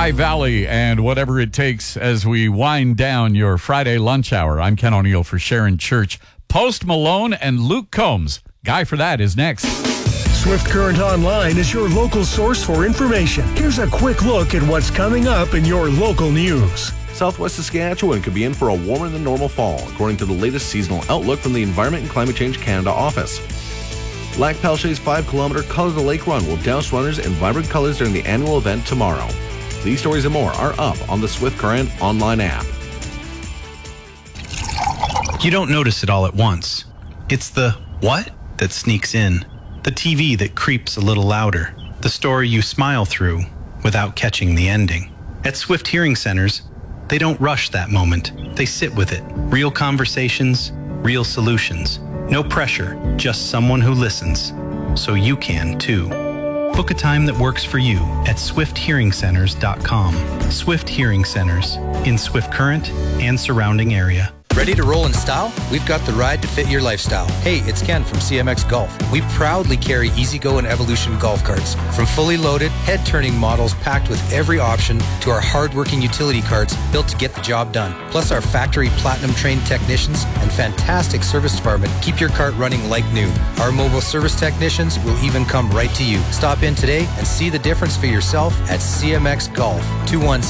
High Valley and Whatever It Takes as we wind down your Friday lunch hour. I'm Ken O'Neill for Sharon Church. Post Malone and Luke Combs. Guy for that is next. Swift Current Online is your local source for information. Here's a quick look at what's coming up in your local news. Southwest Saskatchewan could be in for a warmer than normal fall, according to the latest seasonal outlook from the Environment and Climate Change Canada office. Lac Palche's 5-kilometer Color the Lake run will douse runners in vibrant colors during the annual event tomorrow. These stories and more are up on the Swift Current online app. You don't notice it all at once. It's the what that sneaks in. The TV that creeps a little louder. The story you smile through without catching the ending. At Swift Hearing Centers, they don't rush that moment. They sit with it. Real conversations, real solutions. No pressure, just someone who listens. So you can too. Book a time that works for you at swifthearingcenters.com. Swift Hearing Centers in Swift Current and surrounding area. Ready to roll in style? We've got the ride to fit your lifestyle. Hey, it's Ken from CMX Golf. We proudly carry EasyGo and Evolution golf carts. From fully loaded, head-turning models packed with every option to our hard-working utility carts built to get the job done. Plus our factory platinum-trained technicians and fantastic service department keep your cart running like new. Our mobile service technicians will even come right to you. Stop in today and see the difference for yourself at CMX Golf. 216